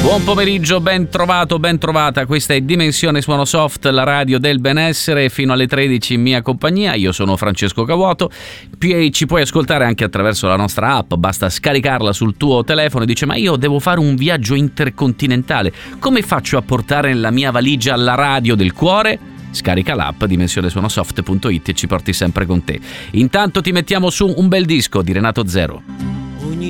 Buon pomeriggio, ben trovato, ben trovata. Questa è Dimensione Suono Soft, la radio del benessere, fino alle 13 in mia compagnia. Io sono Francesco Cavuoto. Ci puoi ascoltare anche attraverso la nostra app, basta scaricarla sul tuo telefono. E dice: ma io devo fare un viaggio intercontinentale, come faccio a portare nella mia valigia la radio del cuore? Scarica l'app dimensionesuonosoft.it e ci porti sempre con te. Intanto ti mettiamo su un bel disco di Renato Zero.